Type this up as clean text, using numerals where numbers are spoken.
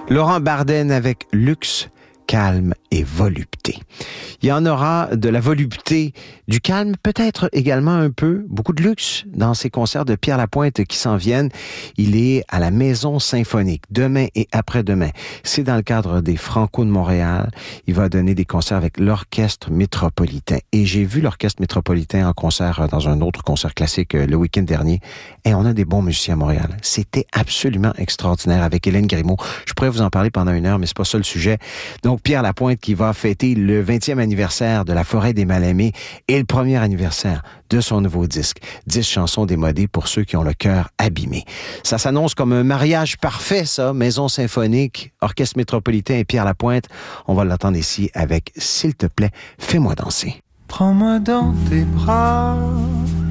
Laurent Barden avec Luxe, calme et volupté. Il y en aura de la volupté, du calme, peut-être également un peu, beaucoup de luxe dans ces concerts de Pierre Lapointe qui s'en viennent. Il est à la Maison Symphonique demain et après-demain. C'est dans le cadre des Franco de Montréal. Il va donner des concerts avec l'Orchestre Métropolitain. Et j'ai vu l'Orchestre Métropolitain en concert dans un autre concert classique le week-end dernier. Et on a des bons musiciens à Montréal. C'était absolument extraordinaire avec Hélène Grimaud. Je pourrais vous en parler pendant une heure, mais c'est pas ça le sujet. Donc, Pierre Lapointe qui va fêter le 20e anniversaire de La Forêt des Mal-Aimés et le premier anniversaire de son nouveau disque. 10 chansons démodées pour ceux qui ont le cœur abîmé. Ça s'annonce comme un mariage parfait, ça. Maison Symphonique, Orchestre Métropolitain et Pierre Lapointe. On va l'entendre ici avec « S'il te plaît, fais-moi danser ». Prends-moi dans tes bras,